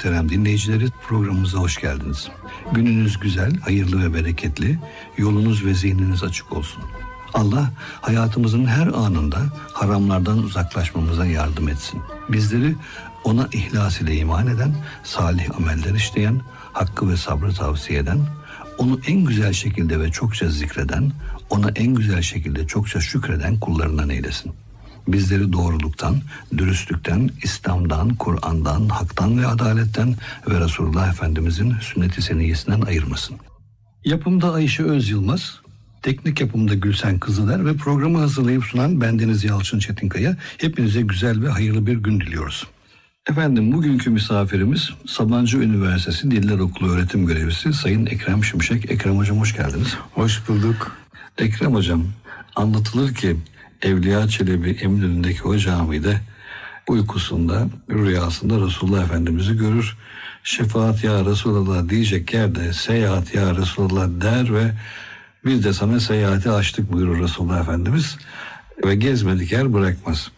muhterem dinleyicileri, programımıza hoş geldiniz. Gününüz güzel, hayırlı ve bereketli, yolunuz ve zihniniz açık olsun. Allah hayatımızın her anında haramlardan uzaklaşmamıza yardım etsin. Bizleri ona ihlas ile iman eden, salih ameller işleyen, hakkı ve sabrı tavsiye eden, onu en güzel şekilde ve çokça zikreden, ona en güzel şekilde çokça şükreden kullarından eylesin. Bizleri doğruluktan, dürüstlükten, İslam'dan, Kur'an'dan, haktan ve adaletten ve Resulullah Efendimizin sünnet-i seniyyesinden ayırmasın. Yapımda Ayşe Öz Yılmaz, teknik yapımda Gülsen Kızıler ve programı hazırlayıp sunan bendeniz Yalçın Çetinkaya. Hepinize güzel ve hayırlı bir gün diliyoruz. Efendim, bugünkü misafirimiz Sabancı Üniversitesi Diller Okulu öğretim görevlisi Sayın Ekrem Şimşek. Ekrem Hocam hoş geldiniz. Hoş bulduk. Ekrem Hocam, anlatılır ki Evliya Çelebi Eminönü'ndeki o camide uykusunda, rüyasında Resulullah Efendimiz'i görür. Şefaat ya Resulallah diyecek yerde seyahat ya Resulallah der ve biz de sana seyahati açtık buyurur Resulullah Efendimiz ve gezmedik yer bırakmaz.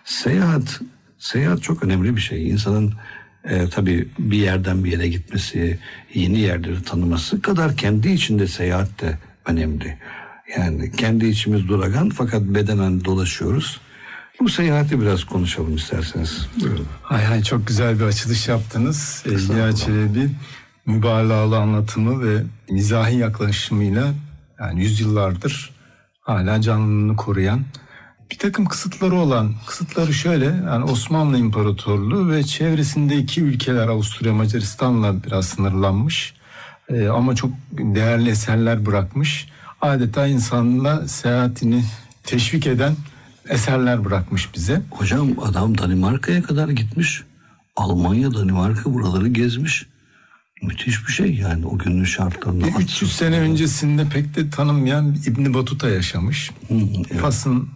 Seyahat çok önemli bir şey. İnsanın tabii bir yerden bir yere gitmesi, yeni yerleri tanıması kadar kendi içinde seyahat de önemli. Yani kendi içimiz duragan fakat bedenen dolaşıyoruz. Bu seyahati biraz konuşalım isterseniz. Buyurun. Hay çok güzel bir açılış yaptınız. Evliya Çelebi mübalağalı anlatımı ve mizahi yaklaşımıyla yani yüzyıllardır hala canlılığını koruyan, bir takım kısıtları şöyle, yani Osmanlı İmparatorluğu ve çevresindeki ülkeler Avusturya Macaristan'la biraz sınırlanmış ama çok değerli eserler bırakmış. Adeta insanla seyahatini teşvik eden eserler bırakmış bize. Hocam adam Danimarka'ya kadar gitmiş. Almanya, Danimarka buraları gezmiş. Müthiş bir şey yani o günün şartlarında. 300 sene öncesinde pek de tanınmayan İbn Battuta yaşamış. Evet. Fas'ın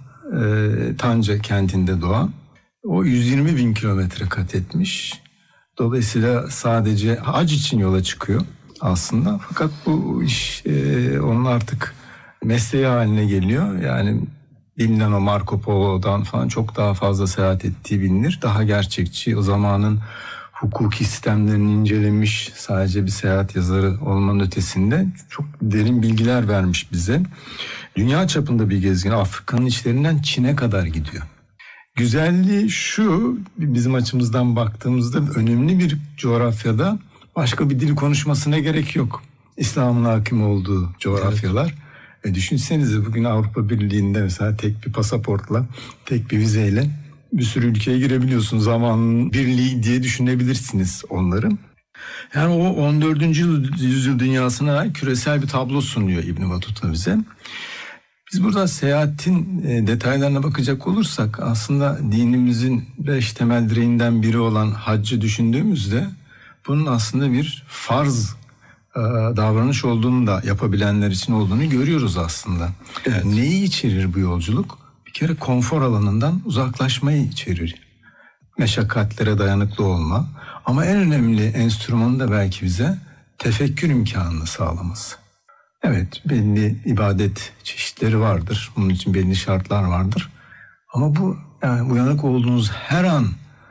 Tanca kentinde doğan. O 120 bin kilometre kat etmiş. Dolayısıyla sadece hac için yola çıkıyor aslında. Fakat bu iş onun artık mesleği haline geliyor. Yani bilinen o Marco Polo'dan falan çok daha fazla seyahat ettiği bilinir. Daha gerçekçi, o zamanın hukuki sistemlerini incelemiş, sadece bir seyahat yazarı olmanın ötesinde çok derin bilgiler vermiş bize. Dünya çapında bir gezgin, Afrika'nın içlerinden Çin'e kadar gidiyor. Güzelliği şu, bizim açımızdan baktığımızda önemli bir coğrafyada başka bir dil konuşmasına gerek yok. İslam'ın hakim olduğu coğrafyalar. Evet. Düşünsenize bugün Avrupa Birliği'nde mesela tek bir pasaportla, tek bir vizeyle bir sürü ülkeye girebiliyorsun. Zamanın birliği diye düşünebilirsiniz onları. Yani o 14. yüzyıl dünyasına küresel bir tablo sunuyor İbn Battuta bize. Biz burada seyahatin detaylarına bakacak olursak aslında dinimizin 5 temel direğinden biri olan haccı düşündüğümüzde bunun aslında bir farz davranış olduğunu da yapabilenler için olduğunu görüyoruz aslında. Evet. Neyi içerir bu yolculuk? Bir kere konfor alanından uzaklaşmayı içerir. Meşakkatlere dayanıklı olma. Ama en önemli enstrümanı da belki bize tefekkür imkanını sağlaması. Evet, belli ibadet çeşitleri vardır. Bunun için belli şartlar vardır. Ama bu yani uyanık olduğunuz her an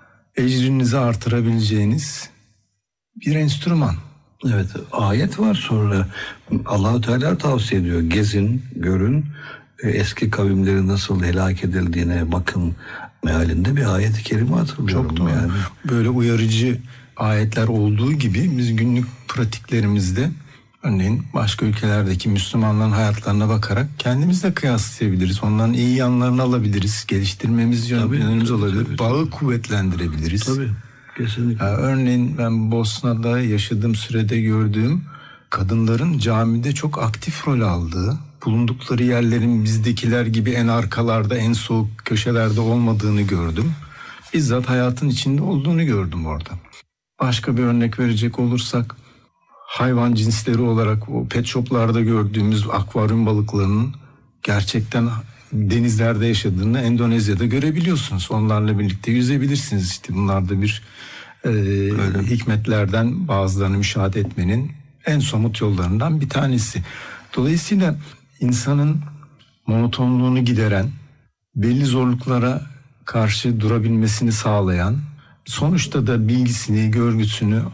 ecrinizi artırabileceğiniz bir enstrüman. Evet, ayet var sonra Allah-u Teala tavsiye ediyor. Gezin, görün, eski kavimleri nasıl helak edildiğine bakın mealinde bir ayet-i kerime hatırlıyorum. Çok doğru. Yani. Böyle uyarıcı ayetler olduğu gibi biz günlük pratiklerimizde örneğin başka ülkelerdeki Müslümanların hayatlarına bakarak kendimizle kıyaslayabiliriz. Onların iyi yanlarını alabiliriz. Geliştirmemiz yönümüz olabilir. Tabii. Bağı kuvvetlendirebiliriz. Tabii. Kesinlikle. Örneğin ben Bosna'da yaşadığım sürede gördüğüm kadınların camide çok aktif rol aldığı, bulundukları yerlerin bizdekiler gibi en arkalarda, en soğuk köşelerde olmadığını gördüm. Bizzat hayatın içinde olduğunu gördüm orada. Başka bir örnek verecek olursak, hayvan cinsleri olarak o pet shoplarda gördüğümüz akvaryum balıklarının gerçekten denizlerde yaşadığını Endonezya'da görebiliyorsunuz. Onlarla birlikte yüzebilirsiniz. İşte bunlar da bir hikmetlerden bazılarını müşahede etmenin en somut yollarından bir tanesi. Dolayısıyla insanın monotonluğunu gideren, belli zorluklara karşı durabilmesini sağlayan, sonuçta da bilgisini, görgüsünü